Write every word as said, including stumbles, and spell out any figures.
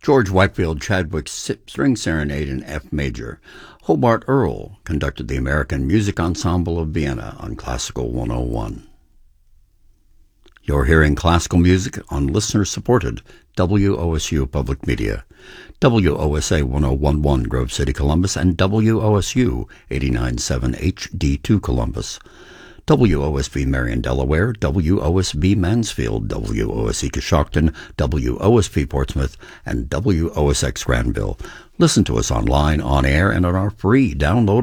George Whitefield Chadwick's String Serenade in F Major. Hobart Earl conducted the American Music Ensemble of Vienna on Classical one oh one. You're hearing classical music on listener-supported W O S U Public Media, W O S A one oh one point one Grove City, Columbus, and W O S U eighty-nine point seven H D two Columbus, W O S B Marion, Delaware, W O S B Mansfield, W O S E Coshocton, W O S P Portsmouth, and W O S X Granville. Listen to us online, on air, and on our free downloadable